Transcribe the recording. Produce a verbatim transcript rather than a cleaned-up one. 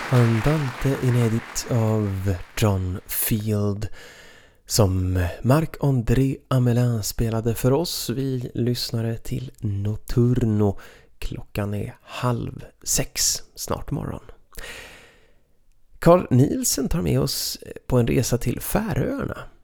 Andante inedit av John Field som Marc-André Amelin spelade för oss. Vi lyssnade till Notturno. Klockan är halv sex, snart morgon. Carl Nielsen tar med oss på en resa till Färöarna.